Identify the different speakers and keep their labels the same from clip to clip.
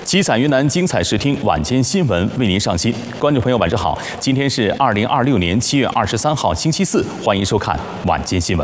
Speaker 1: 七彩云南精彩视听晚间新闻为您上新，观众朋友晚上好，今天是2026年7月23号星期四，欢迎收看晚间新闻。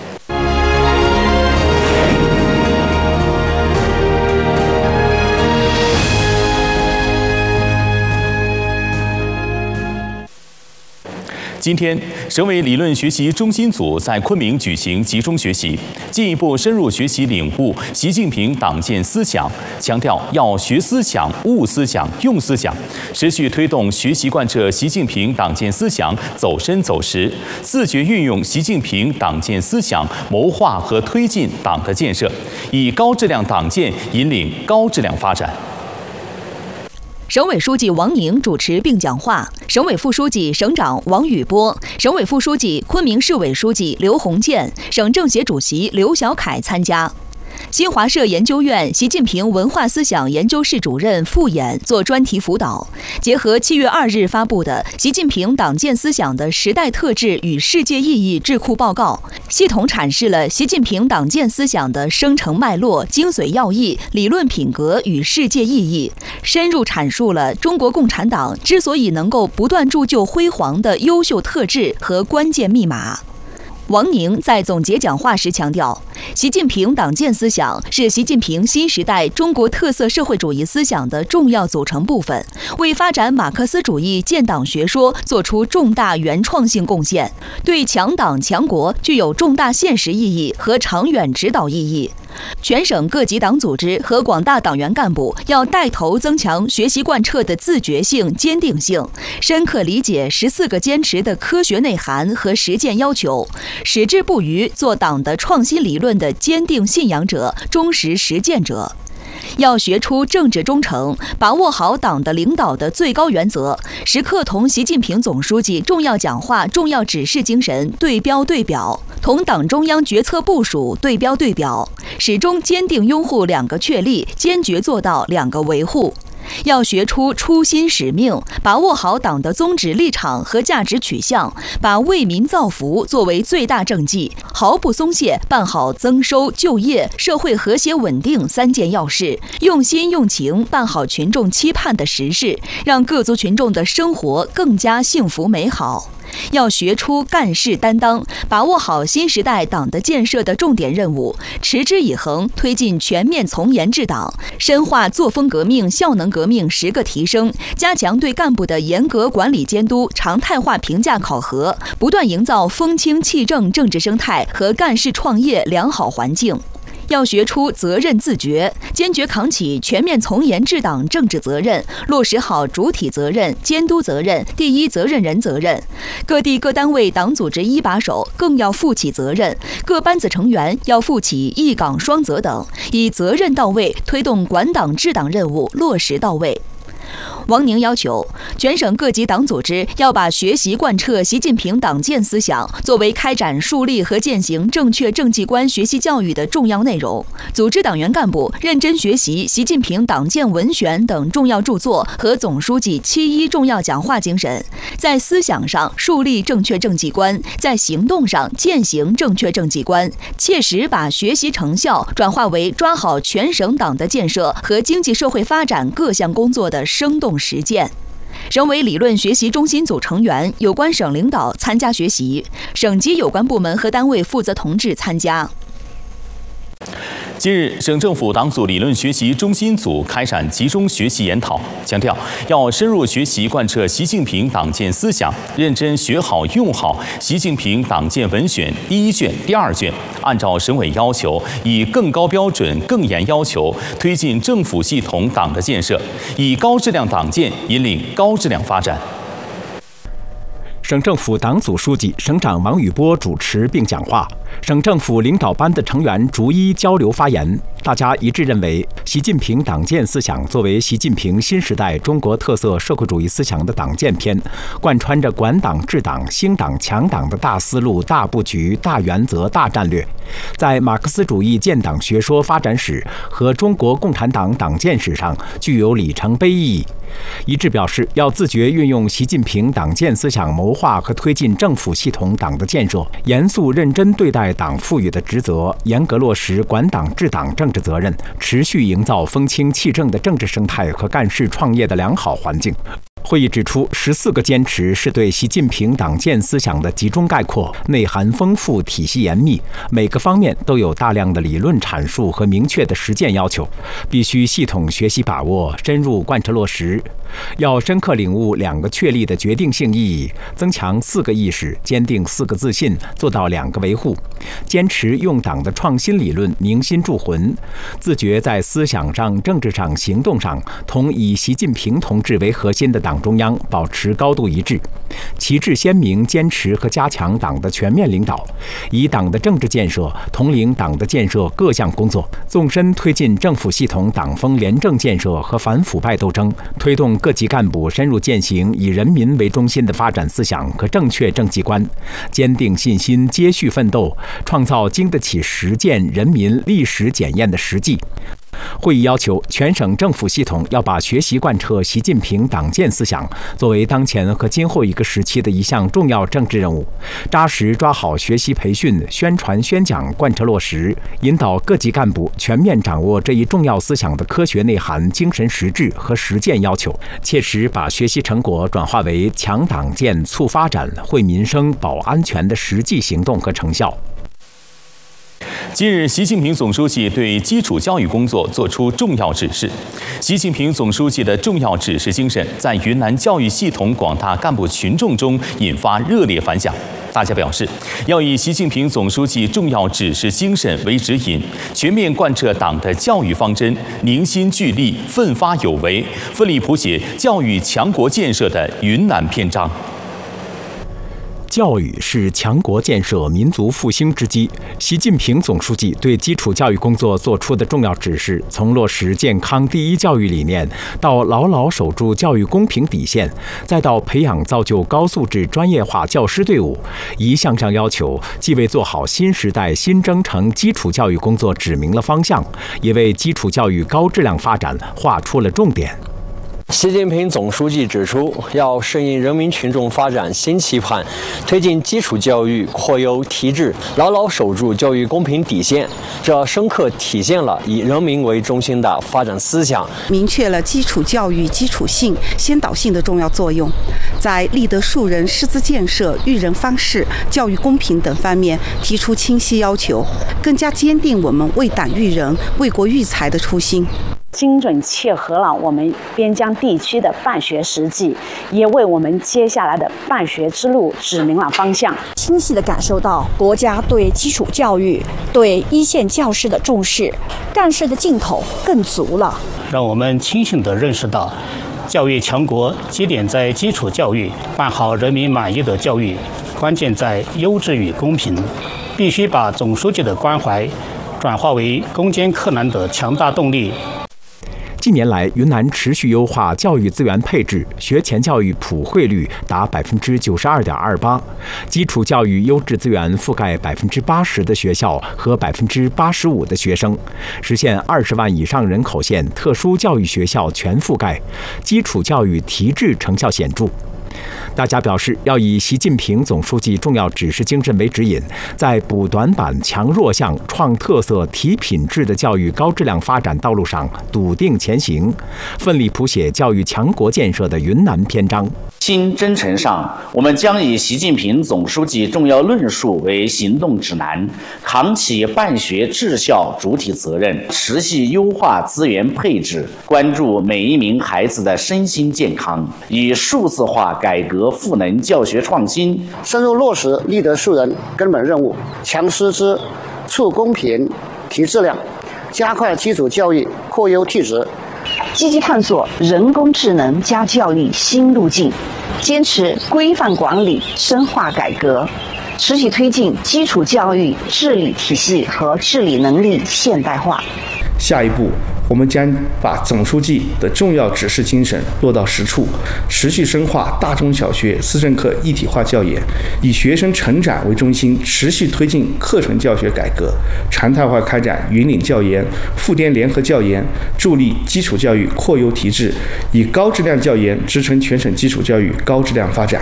Speaker 1: 今天，省委理论学习中心组在昆明举行集中学习，进一步深入学习领悟习近平党建思想，强调要学思想、悟思想、用思想，持续推动学习贯彻习近平党建思想走深走实，自觉运用习近平党建思想谋划和推进党的建设，以高质量党建引领高质量发展。
Speaker 2: 省委书记王宁主持并讲话，省委副书记、省长王宇波，省委副书记、昆明市委书记刘鸿建，省政协主席刘小凯参加。新华社研究院习近平文化思想研究室主任傅衍做专题辅导，结合7月2日发布的《习近平党建思想的时代特质与世界意义智库报告》，系统阐释了习近平党建思想的生成脉络、精髓要义、理论品格与世界意义，深入阐述了中国共产党之所以能够不断铸就辉煌的优秀特质和关键密码。王宁在总结讲话时强调，习近平党建思想是习近平新时代中国特色社会主义思想的重要组成部分，为发展马克思主义建党学说做出重大原创性贡献，对强党强国具有重大现实意义和长远指导意义。全省各级党组织和广大党员干部要带头增强学习贯彻的自觉性、坚定性，深刻理解14个坚持的科学内涵和实践要求，矢志不渝做党的创新理论的坚定信仰者、忠实实践者。要学出政治忠诚，把握好党的领导的最高原则，时刻同习近平总书记重要讲话、重要指示精神对标对表，同党中央决策部署对标对表，始终坚定拥护2个确立，坚决做到2个维护。要学出初心使命，把握好党的宗旨立场和价值取向，把为民造福作为最大政绩，毫不松懈办好增收、就业、社会和谐稳定3件要事，用心用情办好群众期盼的实事，让各族群众的生活更加幸福美好。要学出干事担当，把握好新时代党的建设的重点任务，持之以恒推进全面从严治党，深化作风革命、效能革命10个提升，加强对干部的严格管理监督、常态化评价考核，不断营造风清气正政治生态和干事创业良好环境。要学出责任自觉，坚决扛起全面从严治党政治责任，落实好主体责任、监督责任、第一责任人责任。各地各单位党组织一把手更要负起责任，各班子成员要负起一岗双责等，以责任到位推动管党治党任务落实到位。王宁要求，全省各级党组织要把学习贯彻习近平党建思想作为开展树立和践行正确政绩观学习教育的重要内容，组织党员干部认真学习习近平党建文选等重要著作和总书记7.1重要讲话精神，在思想上树立正确政绩观，在行动上践行正确政绩观，切实把学习成效转化为抓好全省党的建设和经济社会发展各项工作的生动实践。省委理论学习中心组成员、有关省领导参加学习，省级有关部门和单位负责同志参加。
Speaker 1: 近日，省政府党组理论学习中心组开展集中学习研讨，强调要深入学习贯彻习近平党建思想，认真学好用好习近平党建文选第1卷、第2卷，按照省委要求，以更高标准、更严要求推进政府系统党的建设，以高质量党建引领高质量发展。
Speaker 3: 省政府党组书记、省长王宇波主持并讲话，省政府领导班的成员逐一交流发言。大家一致认为，习近平党建思想作为习近平新时代中国特色社会主义思想的党建篇，贯穿着管党治党、兴党强党的大思路、大布局、大原则、大战略，在马克思主义建党学说发展史和中国共产党党建史上具有里程碑意义。 一致表示，要自觉运用习近平党建思想谋划和推进政府系统党的建设，严肃认真对待党赋予的职责，严格落实管党治党政治责任，持续营造风清气正的政治生态和干事创业的良好环境。会议指出，14个坚持是对习近平党建思想的集中概括，内涵丰富，体系严密，每个方面都有大量的理论阐述和明确的实践要求，必须系统学习把握，深入贯彻落实。要深刻领悟2个确立的决定性意义，增强4个意识，坚定4个自信，做到2个维护。坚持用党的创新理论凝心铸魂，自觉在思想上、政治上、行动上同以习近平同志为核心的党中央保持高度一致，旗帜鲜明，坚持和加强党的全面领导，以党的政治建设统领党的建设各项工作，纵深推进政府系统党风廉政建设和反腐败斗争，推动各级干部深入践行以人民为中心的发展思想和正确政绩观，坚定信心，接续奋斗，创造经得起实践、人民历史检验的实际。会议要求全省政府系统要把学习贯彻习近平党建思想作为当前和今后一个时期的一项重要政治任务，扎实抓好学习培训、宣传宣讲贯彻落实，引导各级干部全面掌握这一重要思想的科学内涵、精神实质和实践要求，切实把学习成果转化为强党建、促发展、惠民生、保安全的实际行动和成效。
Speaker 1: 近日，习近平总书记对基础教育工作作出重要指示。习近平总书记的重要指示精神在云南教育系统广大干部群众中引发热烈反响。大家表示，要以习近平总书记重要指示精神为指引，全面贯彻党的教育方针，凝心聚力，奋发有为，奋力谱写教育强国建设的云南篇章。
Speaker 3: 教育是强国建设、民族复兴之基。习近平总书记对基础教育工作作出的重要指示，从落实健康第一教育理念，到牢牢守住教育公平底线，再到培养造就高素质专业化教师队伍，一项项要求，既为做好新时代新征程基础教育工作指明了方向，也为基础教育高质量发展画出了重点。
Speaker 4: 习近平总书记指出，要顺应人民群众发展新期盼，推进基础教育扩优提质，牢牢守住教育公平底线。这深刻体现了以人民为中心的发展思想，
Speaker 5: 明确了基础教育基础性、先导性的重要作用，在立德树人、师资建设、育人方式、教育公平等方面提出清晰要求，更加坚定我们为党育人、为国育才的初心。
Speaker 6: 精准切合了我们边疆地区的办学实际，也为我们接下来的办学之路指明了方向。
Speaker 7: 清晰地感受到国家对基础教育、对一线教师的重视，干事的劲头更足了。
Speaker 8: 让我们清醒地认识到，教育强国基点在基础教育，办好人民满意的教育，关键在优质与公平。必须把总书记的关怀转化为攻坚克难的强大动力。
Speaker 3: 近年来，云南持续优化教育资源配置，学前教育普惠率达92.28%，基础教育优质资源覆盖80%的学校和85%的学生，实现20万以上人口线特殊教育学校全覆盖，基础教育提质成效显著。大家表示，要以习近平总书记重要指示精神为指引，在补短板、强弱项、创特色、提品质的教育高质量发展道路上笃定前行，奋力谱写教育强国建设的云南篇章。
Speaker 9: 新征程上，我们将以习近平总书记重要论述为行动指南，扛起办学治校主体责任，持续优化资源配置，关注每一名孩子的身心健康，以数字化改革赋能教学创新，
Speaker 10: 深入落实立德树人根本任务，强师资，促公平，提质量，加快基础教育扩优提质，
Speaker 6: 积极探索人工智能加教育新路径，坚持规范管理、深化改革，持续推进基础教育治理体系和治理能力现代化。
Speaker 11: 下一步我们将把总书记的重要指示精神落到实处，持续深化大中小学思政课一体化教研，以学生成长为中心，持续推进课程教学改革，常态化开展云岭教研、沪滇联合教研，助力基础教育扩优提质，以高质量教研支撑全省基础教育高质量发展。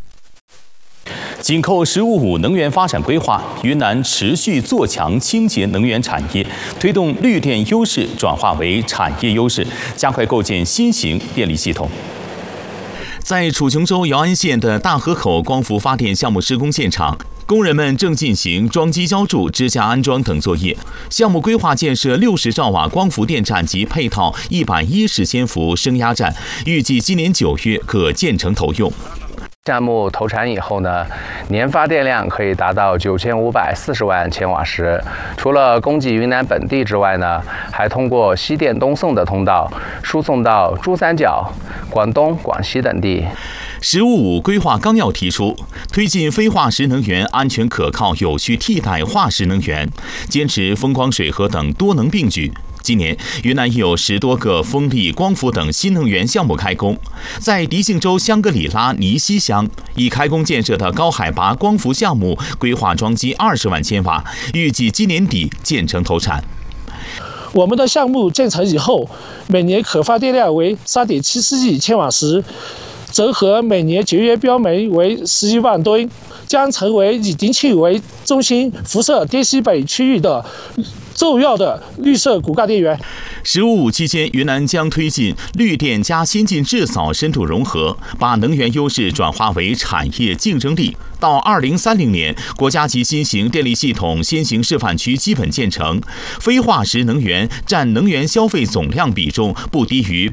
Speaker 1: 紧扣“十五五”能源发展规划，云南持续做强清洁能源产业，推动绿电优势转化为产业优势，加快构建新型电力系统。在楚琼州姚安县的大河口光伏发电项目施工现场，工人们正进行装机浇筑、支架安装等作业。项目规划建设60兆瓦光伏电站及配套110千伏升压站，预计今年9月可建成投用。
Speaker 12: 项目投产以后呢，年发电量可以达到9540万千瓦时。除了供给云南本地之外呢，还通过西电东送的通道输送到珠三角、广东、广西等地。
Speaker 1: “15·5”规划纲要提出，推进非化石能源安全可靠有序替代化石能源，坚持风光水核等多能并举。今年，云南已有10多个风力、光伏等新能源项目开工。在迪庆州香格里拉尼西乡，已开工建设的高海拔光伏项目，规划装机20万千瓦，预计今年底建成投产。
Speaker 13: 我们的项目建成以后，每年可发电量为3.74亿千瓦时，折合每年节约标煤为11万吨，将成为以迪庆为中心辐射滇西北区域的重要的绿色骨干电源。
Speaker 1: “15·5”期间，云南将推进绿电加先进制造深度融合，把能源优势转化为产业竞争力。到2030年，国家级新型电力系统先行示范区基本建成，非化石能源占能源消费总量比重不低于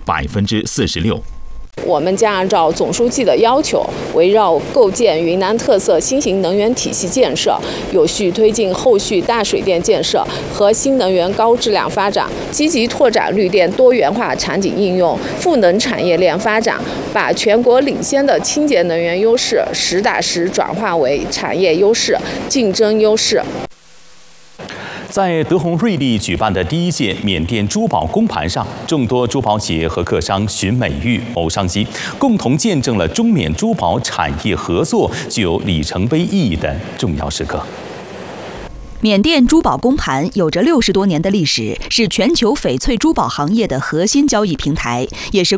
Speaker 1: 46%。
Speaker 14: 我们将按照总书记的要求，围绕构建云南特色新型能源体系建设，有序推进后续大水电建设和新能源高质量发展，积极拓展绿电多元化场景应用、赋能产业链发展，把全国领先的清洁能源优势实打实转化为产业优势、竞争优势。
Speaker 1: 在德宏瑞丽举办的第1届缅甸珠宝公盘上，众多珠宝企业和客商寻美誉、谋商机，共同见证了中缅珠宝产业合作具有里程碑意义的重要时刻。
Speaker 2: 缅甸珠宝公盘有着60多年的历史，是全球翡翠珠宝行业的核心交易平台，也是